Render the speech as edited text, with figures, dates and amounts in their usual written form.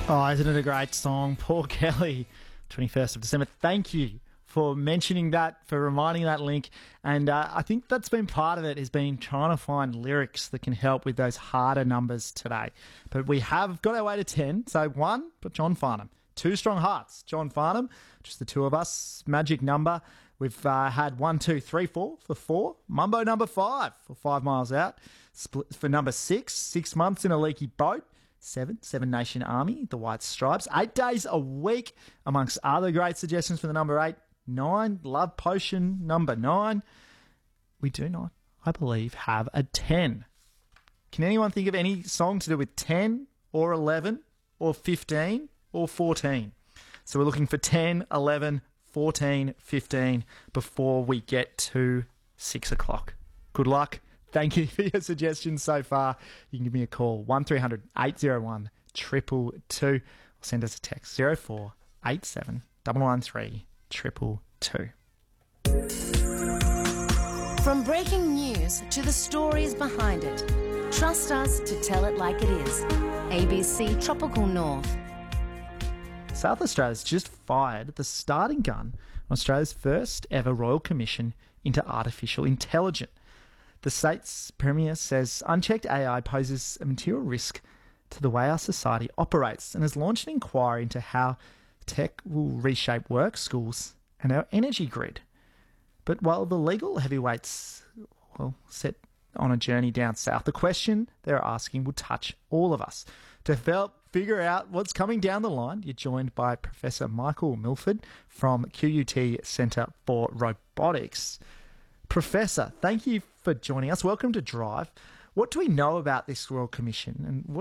Oh, isn't it a great song? Paul Kelly, 21st of December. Thank you for mentioning that, for reminding that link. And I think that's been part of it, has been trying to find lyrics that can help with those harder numbers today. But we have got our way to 10. So 1, but John Farnham. 2 Strong Hearts, John Farnham, just the two of us. Magic number. We've had 1, 2, 3, 4 for 4. Mumbo number 5 for 5 miles out. Split for number 6, 6 months in a leaky boat. 7, Seven Nation Army, the White Stripes. 8 days a week, amongst other great suggestions for the number 8. 9, Love Potion, number 9. We do not, I believe, have a 10. Can anyone think of any song to do with 10 or 11 or 15 or 14? So we're looking for 10, 11, 14, 15 before we get to 6 o'clock. Good luck. Thank you for your suggestions so far. You can give me a call, 1300 801 222, or send us a text, 0487 113 222. From breaking news to the stories behind it, trust us to tell it like it is. ABC Tropical North. South Australia's just fired the starting gun on Australia's first ever Royal Commission into Artificial Intelligence. The state's Premier says unchecked AI poses a material risk to the way our society operates and has launched an inquiry into how tech will reshape work, schools and our energy grid. But while the legal heavyweights, set on a journey down south, the question they're asking will touch all of us. To help figure out what's coming down the line, you're joined by Professor Michael Milford from QUT Centre for Robotics. Professor, thank you for joining us. Welcome to Drive. What do we know about this Royal Commission and